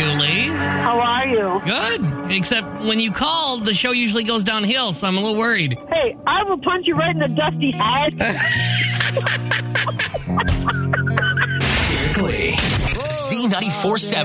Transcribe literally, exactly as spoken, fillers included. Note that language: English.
you, Lee? How are you? Good. Except when you call, the show usually goes downhill, so I'm a little worried. Hey, I will punch you right in the dusty head. Derek Lee. Z ninety-four seven.